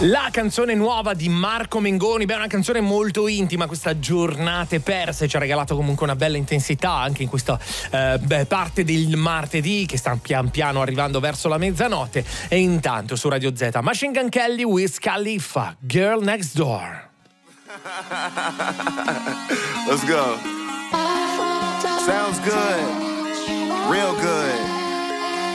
La canzone nuova di Marco Mengoni, beh, è una canzone molto intima, questa Giornate perse, ci ha regalato comunque una bella intensità anche in questa parte del martedì che sta pian piano arrivando verso la mezzanotte. E intanto su Radio Z, Machine Gun Kelly, Wiz Khalifa, Girl Next Door. Let's go. Sounds good. Real good.